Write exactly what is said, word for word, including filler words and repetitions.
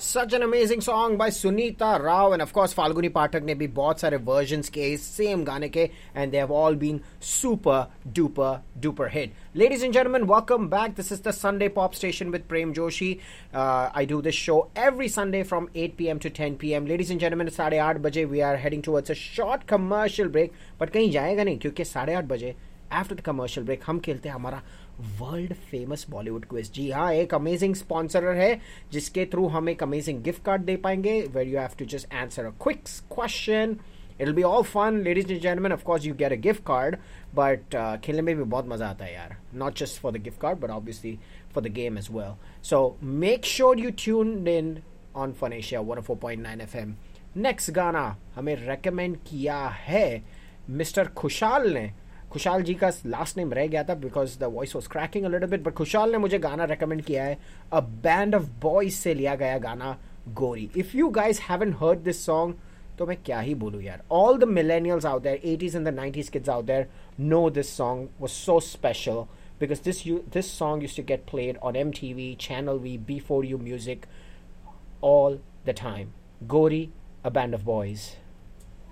Such an amazing song by Sunita Rao and of course Falguni Pathak ने भी बहुत सारे versions के same गाने के and they have all been super duper duper hit. Ladies and gentlemen, welcome back. This is the Sunday Pop Station with Prem Joshi. Uh, I do this show every Sunday from eight p.m. to ten p.m. Ladies and gentlemen, साढ़े आठ बजे we are heading towards a short commercial break. But कहीं जाएगा नहीं क्योंकि साढ़े आठ बजे आफ्टर द कमर्शियल ब्रेक हम खेलते हैं हमारा वर्ल्ड फेमस बॉलीवुड क्विज. जी हाँ, एक अमेजिंग स्पॉन्सर है जिसके थ्रू हम एक अमेजिंग गिफ्ट कार्ड दे पाएंगे where you have to just answer a quick question. It'll be all fun, ladies and gentlemen. Of course, you get a gift card, but uh, खेलने में भी बहुत मजा आता है यार. Not just for the gift card, but obviously for the game as well. So make sure you tuned in on Phonesia one oh four point nine F M. Next गाना हमें recommend किया है मिस्टर खुशाल ने. खुशाल जी का last name रह गया था because the voice was cracking a little bit, but Khushal ने मुझे गाना रेकमेंड किया है. अ बैंड ऑफ बॉयज से लिया गया गाना गोरी. If you guys haven't heard this song तो मैं क्या ही बोलूँ यार. All the millennials out there, eighties and the nineties kids out there no this song was so special because this you this song used to get played on M T V, Channel V, B four U Music all the time. Gori, a band of boys.